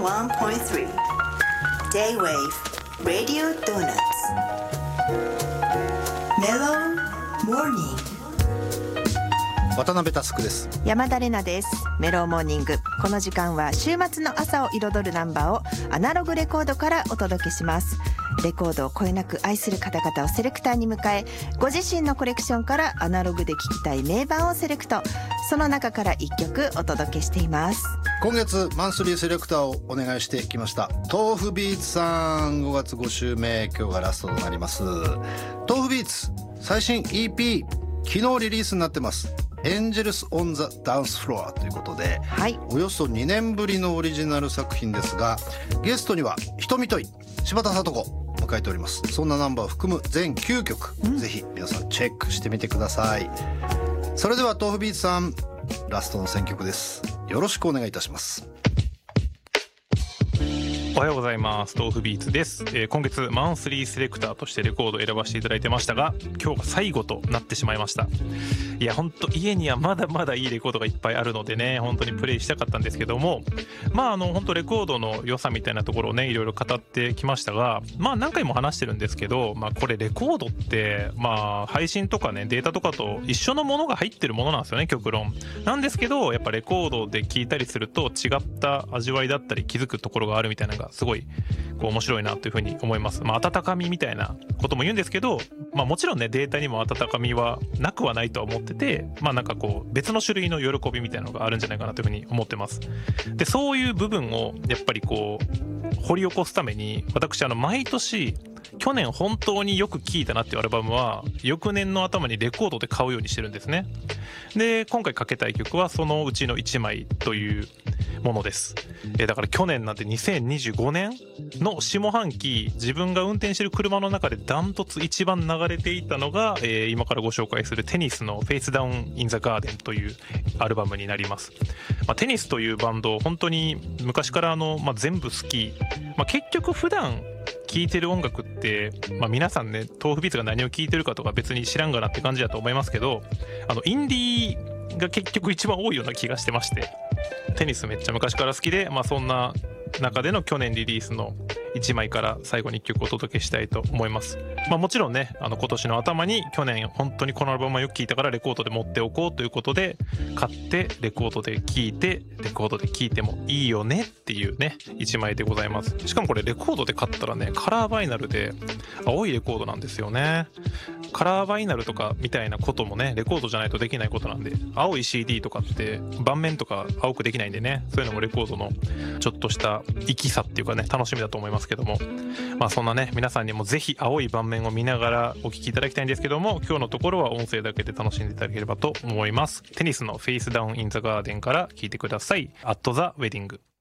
101.3 J-Wave Radio Donuts Mellow Morning。 渡辺佑です。 山田玲奈です。メローモーニング、この時間は週末の朝を彩るナンバーをアナログレコードからお届けします。レコードをこよなく愛する方々をセレクターに迎え、ご自身のコレクションからアナログで聴きたい名盤をセレクト、その中から1曲お届けしています。 今月マンスリーセレクターをお願いしてきました豆腐ビーツさん、5月5週目、今日がラストとなります。豆腐ビーツ最新 EP 昨日リリースになってます。エンジェルス・オン・ザ・ダンス・フロアということで、 はい、 およそ2年ぶりのオリジナル作品ですが、ゲストには瞳とい柴田聡子を迎えております。そんなナンバーを含む全9曲、ぜひ皆さんチェックしてみてください。それでは豆腐ビーツさん、ラストの選曲です。よろしくお願いいたします。 おはようございます。豆腐ビーツです。今月マンスリーセレクターとしてレコードを選ばせていただいてましたが、今日が最後となってしまいました。いや本当家にはまだまだいいレコードがいっぱいあるのでね、本当にプレイしたかったんですけども、本当レコードの良さみたいなところをねいろいろ語ってきましたが、何回も話してるんですけど、これレコードって配信とかねデータとかと一緒のものが入ってるものなんですよね、極論なんですけど、やっぱレコードで聴いたりすると違った味わいだったり気づくところがあるみたいなのがすごいこう面白いなというふうに思います。温かみみたいなことも言うんですけど、もちろんねデータにも温かみはなくはないとは思ってて、別の種類の喜びみたいなのがあるんじゃないかなというふうに思ってます。でそういう部分をやっぱりこう掘り起こすために、私毎年去年本当によく聴いたなっていうアルバムは翌年の頭にレコードで買うようにしてるんですね。で今回かけたい曲はそのうちの1枚というものです。だから去年なんて2025年の下半期、自分が運転してる車の中でダントツ一番流れていたのが、今からご紹介するテニスの Face Down in the Garden というアルバムになります。テニスというバンド本当に昔から全部好き。結局普段聴いてる音楽って、皆さんね豆腐ビーツが何を聴いてるかとか別に知らんがなって感じだと思いますけど、インディーが結局一番多いような気がしてまして、テニスめっちゃ昔から好きで、そんな中での去年リリースの1枚から最後に1曲お届けしたいと思います。もちろんね今年の頭に去年本当にこのアルバムをよく聴いたからレコードで持っておこうということで買ってレコードで聴いて、レコードで聴いてもいいよねっていうね1枚でございます。しかもこれレコードで買ったらねカラーバイナルで青いレコードなんですよね。カラーバイナルとかみたいなこともねレコードじゃないとできないことなんで、青い CD とかって盤面とか青くできないんでね、そういうのもレコードのちょっとした生きさっていうかね楽しみだと思いますけども、そんなね皆さんにもぜひ青い盤面を見ながらお聴きいただきたいんですけども、今日のところは音声だけで楽しんでいただければと思います。テニスの Face Down in the Garden から聴いてください。At the Wedding。